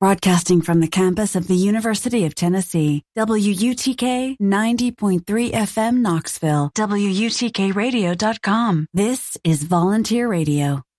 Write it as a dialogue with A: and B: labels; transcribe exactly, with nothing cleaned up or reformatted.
A: Broadcasting from the campus of the University of Tennessee, W U T K ninety point three F M Knoxville, W U T K radio dot com. This is Volunteer Radio.